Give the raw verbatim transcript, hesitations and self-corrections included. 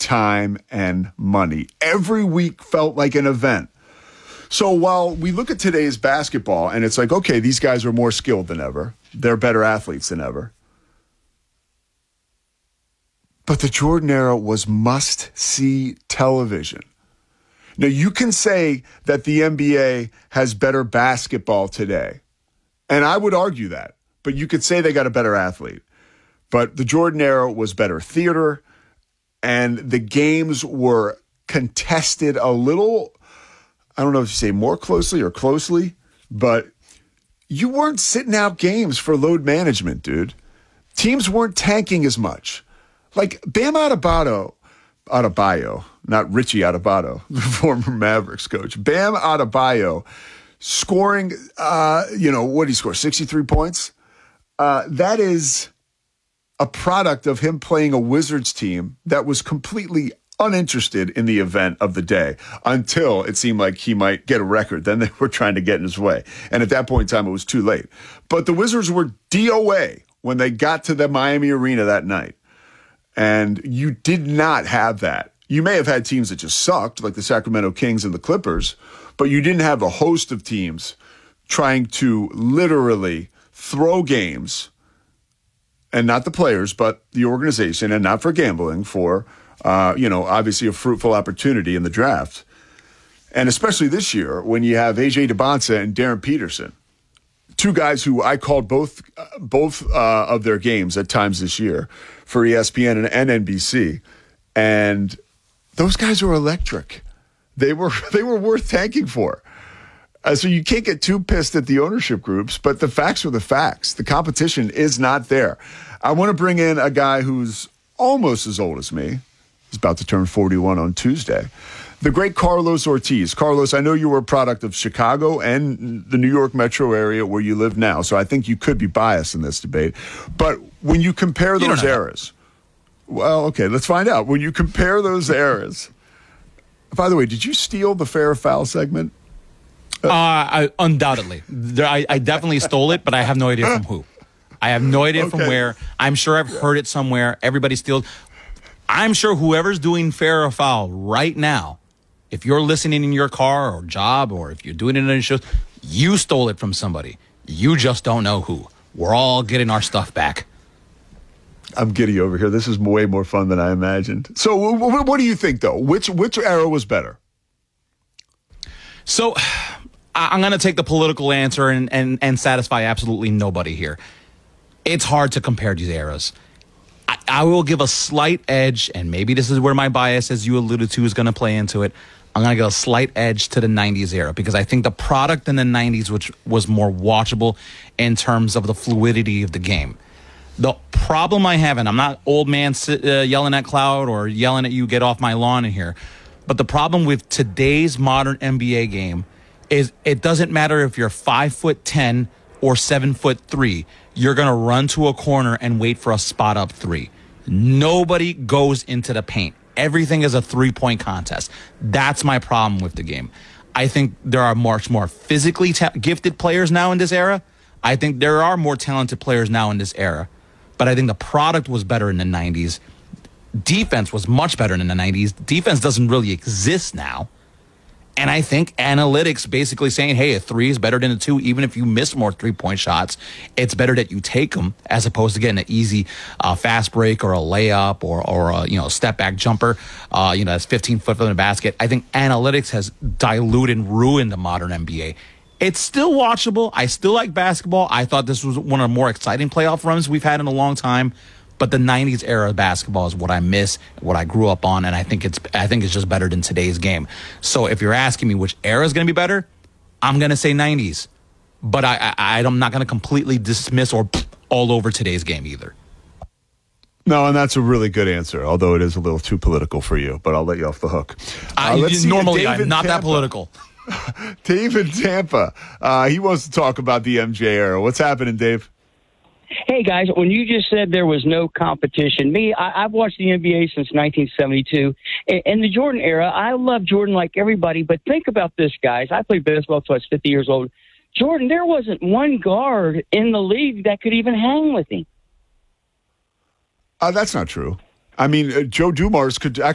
time and money. Every week felt like an event. So while we look at today's basketball and it's like, okay, these guys are more skilled than ever. They're better athletes than ever. But the Jordan era was must-see television. Now, you can say that the N B A has better basketball today, and I would argue that. But you could say they got a better athlete. But the Jordan era was better theater, and the games were contested a little, I don't know if you say more closely or closely, but you weren't sitting out games for load management, dude. Teams weren't tanking as much. Like Bam Adebayo, Adebayo, not Richie Adebayo, the former Mavericks coach. Bam Adebayo scoring, uh, you know, what did he score, sixty-three points? Uh, that is a product of him playing a Wizards team that was completely uninterested in the event of the day until it seemed like he might get a record. Then they were trying to get in his way. And at that point in time, it was too late. But the Wizards were D O A when they got to the Miami arena that night. And you did not have that. You may have had teams that just sucked, like the Sacramento Kings and the Clippers, but you didn't have a host of teams trying to literally throw games, and not the players, but the organization, and not for gambling, for, uh, you know, obviously a fruitful opportunity in the draft. And especially this year when you have A J DeBonsa and Darren Peterson, two guys who I called both uh, both uh, of their games at times this year for E S P N and, and N B C. And those guys were electric. They were they were worth tanking for. Uh, so you can't get too pissed at the ownership groups, but the facts are the facts. The competition is not there. I want to bring in a guy who's almost as old as me. He's about to turn forty-one on Tuesday. The great Carlos Ortiz. Carlos, I know you were a product of Chicago and the New York metro area where you live now, so I think you could be biased in this debate. But when you compare those you eras, well, okay, let's find out. When you compare those eras, by the way, did you steal the fair or foul segment? Uh, I, undoubtedly. There, I, I definitely stole it, but I have no idea from who. I have no idea okay. from where. I'm sure I've heard it somewhere. Everybody steals. I'm sure whoever's doing fair or foul right now, if you're listening in your car or job, or if you're doing it in a show, you stole it from somebody. You just don't know who. We're all getting our stuff back. I'm giddy over here. This is way more fun than I imagined. So what do you think, though? Which which era was better? So I'm going to take the political answer and, and, and satisfy absolutely nobody here. It's hard to compare these eras. I, I will give a slight edge, and maybe this is where my bias, as you alluded to, is going to play into it. I'm going to give a slight edge to the nineties era because I think the product in the nineties, which was more watchable in terms of the fluidity of the game. The problem I have, and I'm not old man uh, yelling at Cloud or yelling at you, get off my lawn in here, but the problem with today's modern N B A game is it doesn't matter if you're five foot ten or seven foot three. You're going to run to a corner and wait for a spot up three. Nobody goes into the paint. Everything is a three-point contest. That's my problem with the game. I think there are much more physically ta- gifted players now in this era. I think there are more talented players now in this era. But I think the product was better in the nineties. Defense was much better in the nineties. Defense doesn't really exist now. And I think analytics basically saying, hey, a three is better than a two. Even if you miss more three-point shots, it's better that you take them as opposed to getting an easy uh, fast break or a layup or, or a you know, step-back jumper, uh, you know, that's fifteen foot from the basket. I think analytics has diluted and ruined the modern N B A. It's still watchable. I still like basketball. I thought this was one of the more exciting playoff runs we've had in a long time. But the nineties era of basketball is what I miss, what I grew up on, and I think it's I think it's just better than today's game. So if you're asking me which era is going to be better, I'm going to say nineties. But I, I, I'm not going to completely dismiss or all over today's game either. No, and that's a really good answer, although it is a little too political for you, but I'll let you off the hook. Uh, I, normally, I'm not Tampa. that political. Dave in Tampa, uh, he wants to talk about the M J era. What's happening, Dave? Hey, guys, when you just said there was no competition, me, I, I've watched the N B A since nineteen seventy-two. In, in the Jordan era, I love Jordan like everybody, but think about this, guys. I played baseball until I was fifty years old. Jordan, there wasn't one guard in the league that could even hang with him. Uh, that's not true. I mean, uh, Joe Dumars could actually